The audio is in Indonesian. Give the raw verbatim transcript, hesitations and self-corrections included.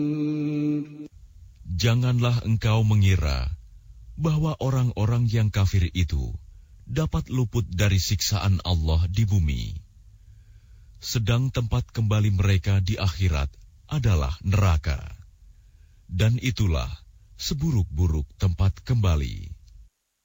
Janganlah engkau mengira bahwa orang-orang yang kafir itu dapat luput dari siksaan Allah di bumi. Sedang tempat kembali mereka di akhirat adalah neraka. Dan itulah seburuk-buruk tempat kembali.